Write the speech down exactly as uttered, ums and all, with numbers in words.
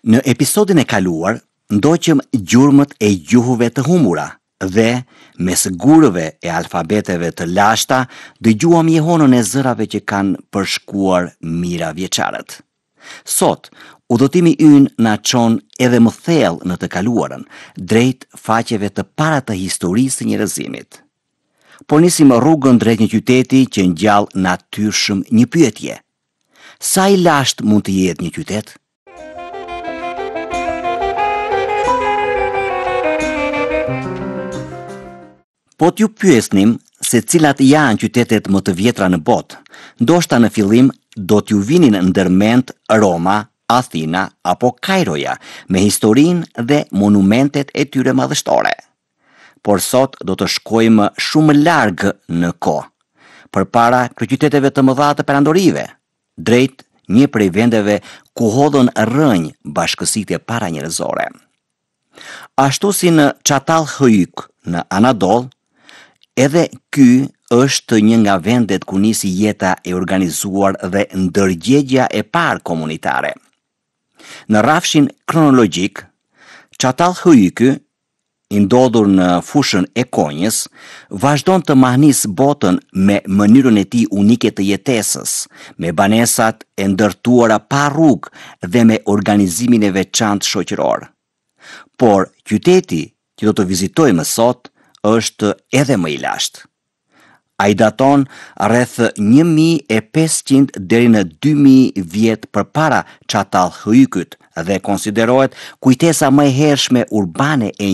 Në episodin e kaluar, ndoqëm gjurmët e gjuhëve të humura dhe, mes gurëve e alfabeteve të lashta, dëgjuam jehonën e zërave që kanë përshkuar mira vjeçarët. Sot, udhëtimi ynë na çon edhe më thellë në të kaluarën, drejt faqeve të para të historisë së njerëzimit. Por nisim rrugën drejt një qyteti që ngjall natyrshëm një pyetje. Sa i lashtë mund të jetë një qytet? Po t'ju pyesnim se cilat janë qytetet më të vjetra në botë, ndoshta në fillim do t'ju vinin ndërmend Roma, Athina apo Kairoja, me historinë dhe monumentet e tyre madhështore. Por sot do të shkojmë shumë larg në kohë, përpara kryeqyteteve të mëdha të perandorive, drejt një prej vendeve ku hodhën rrënjë bashkësitë paranjerëzore. Ashtu si në Çatalhöyük në Anadol, edhe ky është një nga vendet ku nisi jeta e organizuar dhe ndërgjegja e parë komunitare. Në rrafshin kronologjik, Çatalhöyükë, i ndodhur në fushën e Konjës, vazhdon të mahnis botën me mënyrën e tij unike të jetesës, me banesat e ndërtuara pa rrugë dhe me organizimin e veçantë shoqëror. Por qyteti që do të vizitojmë sot është edhe më i lashtë. Ai daton rreth një mijë e pesëqind deri në dy mijë vjet përpara Çatalhöyükut dhe konsiderohet kujtesa më e hershme urbane e